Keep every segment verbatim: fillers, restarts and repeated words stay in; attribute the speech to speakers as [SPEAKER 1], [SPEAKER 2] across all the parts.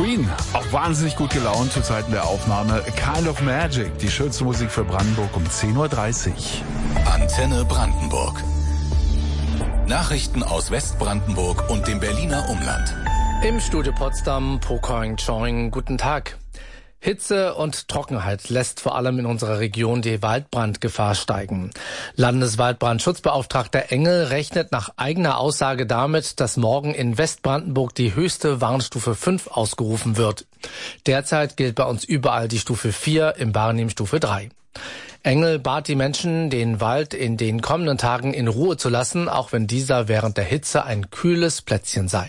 [SPEAKER 1] Queen, auch wahnsinnig gut gelaunt zu Zeiten der Aufnahme. Kind of Magic, die schönste Musik für Brandenburg um zehn Uhr dreißig.
[SPEAKER 2] Antenne Brandenburg. Nachrichten aus Westbrandenburg und dem Berliner Umland.
[SPEAKER 3] Im Studio Potsdam, Pokoing Choing, guten Tag. Hitze und Trockenheit lässt vor allem in unserer Region die Waldbrandgefahr steigen. Landeswaldbrandschutzbeauftragter Engel rechnet nach eigener Aussage damit, dass morgen in Westbrandenburg die höchste Warnstufe fünf ausgerufen wird. Derzeit gilt bei uns überall die Stufe vier, im Barnim Stufe drei. Engel bat die Menschen, den Wald in den kommenden Tagen in Ruhe zu lassen, auch wenn dieser während der Hitze ein kühles Plätzchen sei.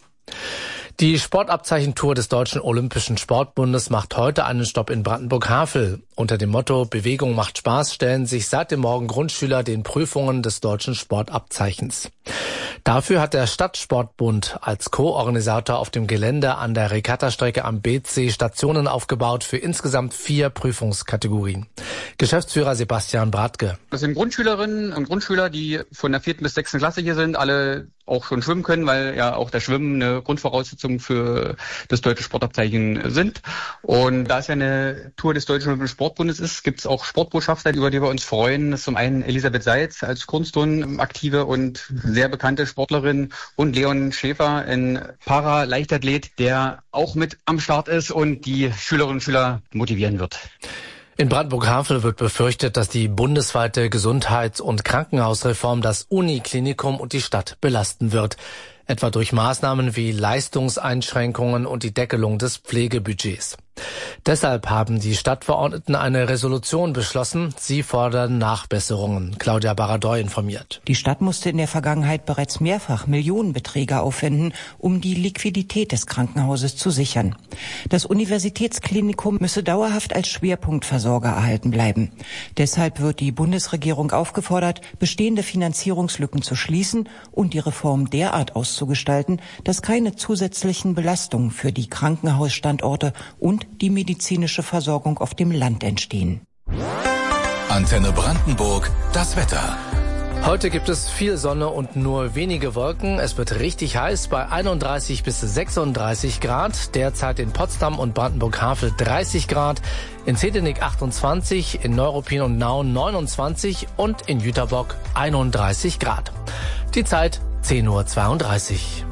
[SPEAKER 3] Die Sportabzeichentour des Deutschen Olympischen Sportbundes macht heute einen Stopp in Brandenburg-Havel. Unter dem Motto Bewegung macht Spaß stellen sich seit dem Morgen Grundschüler den Prüfungen des Deutschen Sportabzeichens. Dafür hat der Stadtsportbund als Co-Organisator auf dem Gelände an der Regattastrecke am Beetsee Stationen aufgebaut für insgesamt vier Prüfungskategorien. Geschäftsführer Sebastian Bratke.
[SPEAKER 4] Das sind Grundschülerinnen und Grundschüler, die von der vierten bis sechsten Klasse hier sind, alle auch schon schwimmen können, weil ja auch das Schwimmen eine Grundvoraussetzung für das deutsche Sportabzeichen sind. Und da es ja eine Tour des Deutschen Olympischen Sportbundes ist, gibt es auch Sportbotschafter, über die wir uns freuen. Das ist zum einen Elisabeth Seitz als Kunsttouren aktive und sehr bekannte Sportlerin und Leon Schäfer, ein Para-Leichtathlet, der auch mit am Start ist und die Schülerinnen und Schüler motivieren wird.
[SPEAKER 3] In Brandenburg-Havel wird befürchtet, dass die bundesweite Gesundheits- und Krankenhausreform das Uniklinikum und die Stadt belasten wird. Etwa durch Maßnahmen wie Leistungseinschränkungen und die Deckelung des Pflegebudgets. Deshalb haben die Stadtverordneten eine Resolution beschlossen. Sie fordern Nachbesserungen. Claudia Baradoy informiert.
[SPEAKER 5] Die Stadt musste in der Vergangenheit bereits mehrfach Millionenbeträge aufwenden, um die Liquidität des Krankenhauses zu sichern. Das Universitätsklinikum müsse dauerhaft als Schwerpunktversorger erhalten bleiben. Deshalb wird die Bundesregierung aufgefordert, bestehende Finanzierungslücken zu schließen und die Reform derart auszugestalten, dass keine zusätzlichen Belastungen für die Krankenhausstandorte und die medizinische Versorgung auf dem Land entstehen.
[SPEAKER 2] Antenne Brandenburg, das Wetter.
[SPEAKER 3] Heute gibt es viel Sonne und nur wenige Wolken. Es wird richtig heiß bei einunddreißig bis sechsunddreißig Grad. Derzeit in Potsdam und Brandenburg-Havel dreißig Grad. In Zehdenick achtundzwanzig, in Neuruppin und Nauen neunundzwanzig und in Jüterbock einunddreißig Grad. Die Zeit zehn Uhr zweiunddreißig.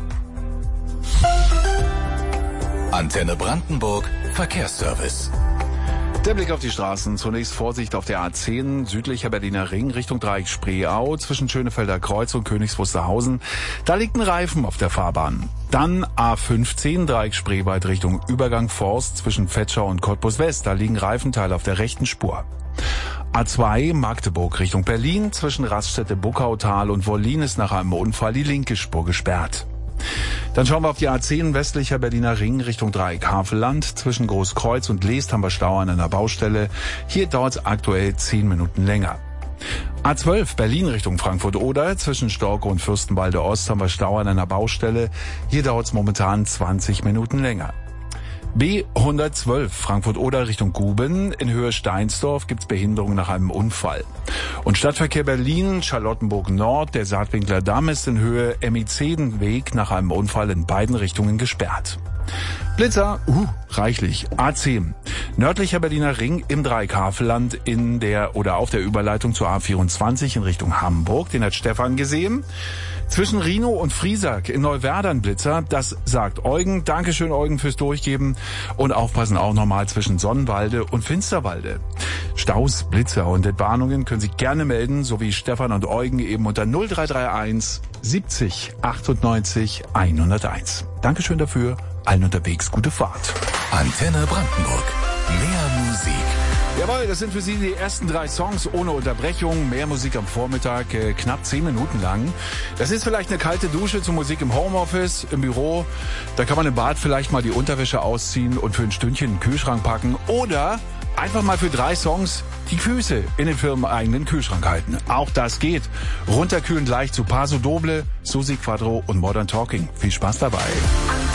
[SPEAKER 2] Antenne Brandenburg, Verkehrsservice.
[SPEAKER 1] Der Blick auf die Straßen. Zunächst Vorsicht auf der A zehn, südlicher Berliner Ring, Richtung Dreieck Spreeau, zwischen Schönefelder Kreuz und Königs Wusterhausen. Da liegt ein Reifen auf der Fahrbahn. Dann A fünfzehn, Dreieck Spreewald Richtung Übergang Forst, zwischen Vetschau und Cottbus West. Da liegen Reifenteile auf der rechten Spur. A zwei, Magdeburg Richtung Berlin, zwischen Raststätte Buckautal und Wollin ist nach einem Unfall die linke Spur gesperrt. Dann schauen wir auf die A zehn, westlicher Berliner Ring Richtung Dreieck Havelland. Zwischen Großkreuz und Leest haben wir Stau an einer Baustelle. Hier dauert es aktuell zehn Minuten länger. A zwölf, Berlin Richtung Frankfurt-Oder. Zwischen Storke und Fürstenwalde Ost haben wir Stau an einer Baustelle. Hier dauert es momentan zwanzig Minuten länger. B hundertzwölf, Frankfurt-Oder Richtung Guben. In Höhe Steinsdorf gibt's Behinderung nach einem Unfall. Und Stadtverkehr Berlin, Charlottenburg Nord, der Saatwinkler Damm ist in Höhe Emizedenweg nach einem Unfall in beiden Richtungen gesperrt. Blitzer, uh, reichlich. A zehn, nördlicher Berliner Ring im Dreieck Havelland in der oder auf der Überleitung zur A vierundzwanzig in Richtung Hamburg. Den hat Stefan gesehen. Zwischen Rhinow und Friesack in Neuwerdern Blitzer, das sagt Eugen. Dankeschön, Eugen, fürs Durchgeben. Und aufpassen auch nochmal zwischen Sonnenwalde und Finsterwalde. Staus, Blitzer und Entwarnungen können Sie gerne melden, so wie Stefan und Eugen eben unter null drei drei eins siebzig achtundneunzig hunderteins. Dankeschön dafür. Allen unterwegs gute Fahrt.
[SPEAKER 2] Antenne Brandenburg. Mehr Musik.
[SPEAKER 1] Jawohl, das sind für Sie die ersten drei Songs ohne Unterbrechung. Mehr Musik am Vormittag, äh, knapp zehn Minuten lang. Das ist vielleicht eine kalte Dusche zur Musik im Homeoffice, im Büro. Da kann man im Bad vielleicht mal die Unterwäsche ausziehen und für ein Stündchen in den Kühlschrank packen. Oder einfach mal für drei Songs die Füße in den firmeneigenen Kühlschrank halten. Auch das geht. Runterkühlen gleich zu Paso Doble, Susi Quadro und Modern Talking. Viel Spaß dabei.